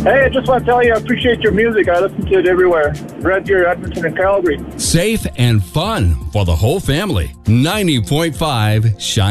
Hey, I just want to tell you, I appreciate your music. I listen to it everywhere. Red Deer, Edmonton, and Calgary. Safe and fun for the whole family. 90.5 Shine.